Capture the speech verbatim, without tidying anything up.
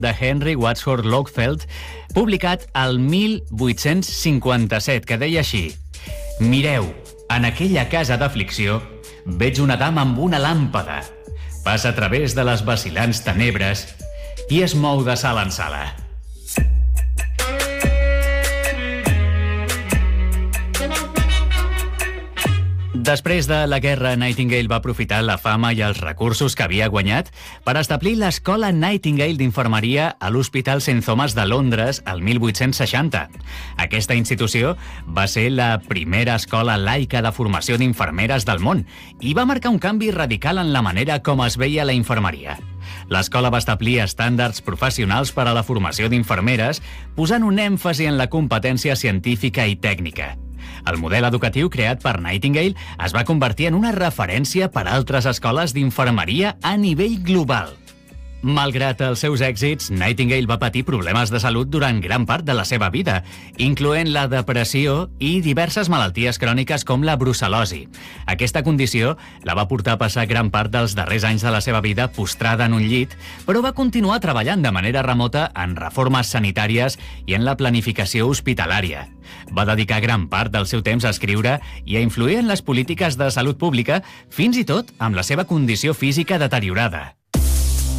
de Henry Wadsworth Longfellow, publicat al mil vuit-cents cinquanta-set, que deia així: «Mireu, en aquella casa d'aflicció veig una dama amb una làmpada. Passa a través de les vacil·lants tenebres i es mou de sala en sala». Després de la guerra, Nightingale va aprofitar la fama i els recursos que havia guanyat per establir l'Escola Nightingale d'Infermeria a l'Hospital Saint Thomas de Londres el mil vuit-cents seixanta. Aquesta institució va ser la primera escola laica de formació d'infermeres del món i va marcar un canvi radical en la manera com es veia la infermeria. L'escola va establir estàndards professionals per a la formació d'infermeres, posant un èmfasi en la competència científica i tècnica. El model educatiu creat per Nightingale es va convertir en una referència per a altres escoles d'infermeria a nivell global. Malgrat els seus èxits, Nightingale va patir problemes de salut durant gran part de la seva vida, incloent la depressió i diverses malalties cròniques com la brucel·losi. Aquesta condició la va portar a passar gran part dels darrers anys de la seva vida postrada en un llit, però va continuar treballant de manera remota en reformes sanitàries i en la planificació hospitalària. Va dedicar gran part del seu temps a escriure i a influir en les polítiques de salut pública, fins i tot amb la seva condició física deteriorada.